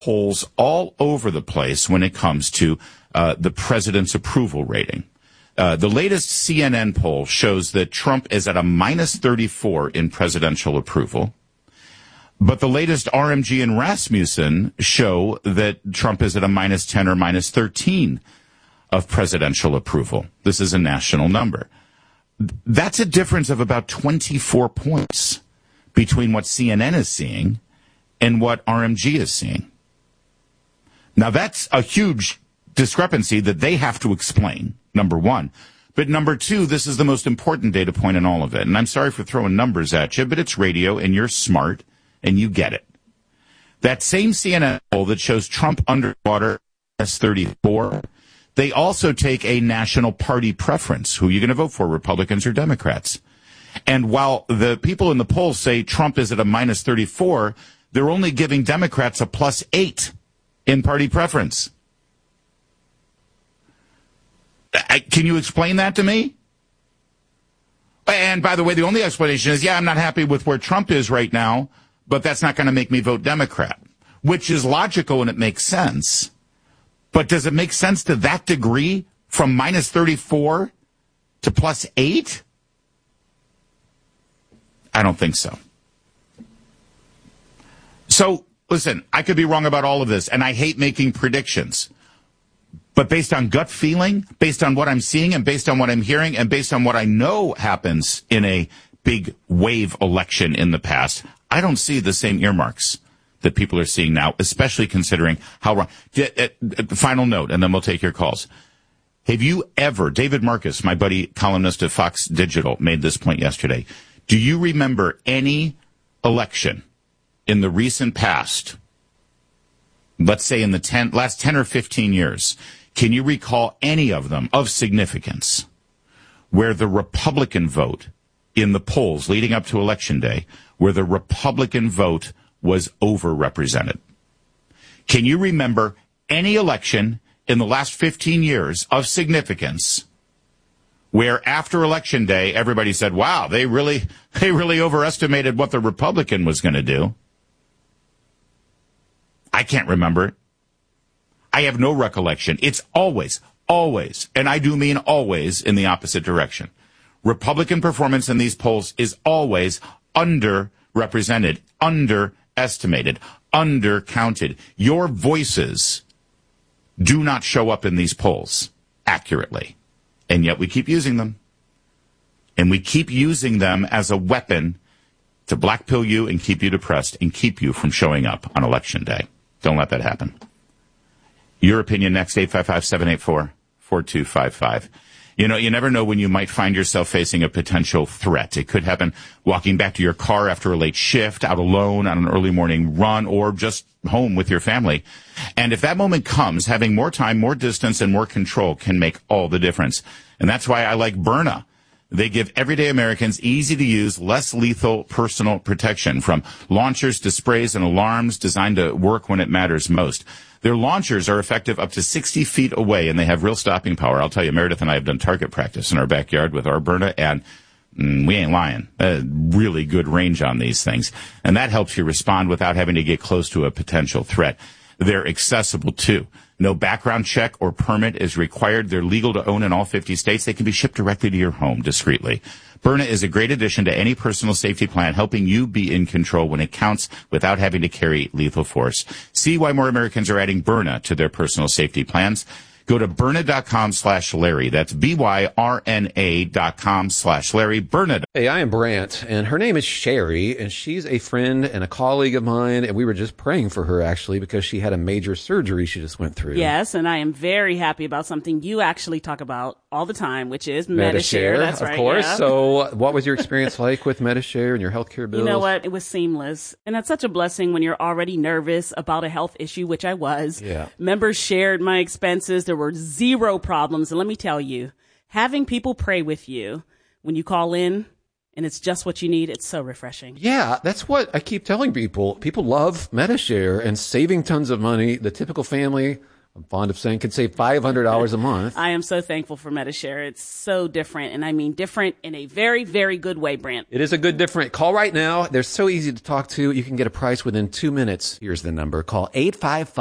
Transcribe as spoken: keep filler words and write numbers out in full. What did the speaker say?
polls all over the place when it comes to uh, the president's approval rating. Uh, the latest C N N poll shows that Trump is at a minus thirty-four in presidential approval. But the latest R M G and Rasmussen show that Trump is at a minus ten or minus thirteen of presidential approval. This is a national number. That's a difference of about twenty-four points between what C N N is seeing and what R M G is seeing. Now, that's a huge discrepancy that they have to explain, number one. But number two, this is the most important data point in all of it. And I'm sorry for throwing numbers at you, but it's radio and you're smart and you get it. That same C N N poll that shows Trump underwater as thirty-four, they also take a national party preference. Who are you going to vote for, Republicans or Democrats? And while the people in the polls say Trump is at a minus thirty-four, they're only giving Democrats a plus eight in party preference. I, can you explain that to me? And by the way, the only explanation is, yeah, I'm not happy with where Trump is right now, but that's not going to make me vote Democrat, which is logical and it makes sense. But does it make sense to that degree from minus thirty-four to plus eight? I don't think so. So, listen, I could be wrong about all of this, and I hate making predictions. But based on gut feeling, based on what I'm seeing, and based on what I'm hearing, and based on what I know happens in a big wave election in the past, I don't see the same earmarks that people are seeing now, especially considering how wrong. Final note, and then we'll take your calls. Have you ever, David Marcus, my buddy columnist at Fox Digital, made this point yesterday. Do you remember any election in the recent past, let's say in the ten, last ten or fifteen years, can you recall any of them of significance where the Republican vote in the polls leading up to Election Day, where the Republican vote was overrepresented? Can you remember any election in the last fifteen years of significance where after Election Day, everybody said, wow, they really, they really overestimated what the Republican was going to do? I can't remember it. I have no recollection. It's always, always, and I do mean always, in the opposite direction. Republican performance in these polls is always underrepresented, underestimated, undercounted. Your voices do not show up in these polls accurately, and yet we keep using them. And we keep using them as a weapon to blackpill you and keep you depressed and keep you from showing up on Election Day. Don't let that happen. Your opinion next, eight five five, seven eight four, four two five five. You know, you never know when you might find yourself facing a potential threat. It could happen walking back to your car after a late shift, out alone on an early morning run, or just home with your family. And if that moment comes, having more time, more distance, and more control can make all the difference. And that's why I like Byrna. They give everyday Americans easy-to-use, less lethal personal protection, from launchers to sprays and alarms designed to work when it matters most. Their launchers are effective up to sixty feet away, and they have real stopping power. I'll tell you, Meredith and I have done target practice in our backyard with our Byrna, and mm, we ain't lying. Uh, really good range on these things. And that helps you respond without having to get close to a potential threat. They're accessible, too. No background check or permit is required. They're legal to own in all fifty states. They can be shipped directly to your home discreetly. Byrna is a great addition to any personal safety plan, helping you be in control when it counts without having to carry lethal force. See why more Americans are adding Byrna to their personal safety plans. Go to Byrna.com slash Larry. That's B-Y-R-N-A dot com slash Larry. Byrna. Hey, I am Brant, and her name is Sherry, and she's a friend and a colleague of mine, and we were just praying for her, actually, because she had a major surgery she just went through. Yes, and I am very happy about something you actually talk about all the time, which is Medi-Share. That's of right, course. yeah. So what was your experience like with Medi-Share and your healthcare bills? You know what? It was seamless. And that's such a blessing when you're already nervous about a health issue, which I was. Yeah. Members shared my expenses. There were zero problems. And let me tell you, having people pray with you when you call in and it's just what you need, it's so refreshing. Yeah, that's what I keep telling people. People love Medi-Share and saving tons of money. The typical family I'm fond of saying could save five hundred dollars a month. I am so thankful for Medi-Share. It's so different, and I mean different in a very, very good way, Brant. It is a good different. Call right now. They're so easy to talk to. You can get a price within two minutes. Here's the number. Call eight five five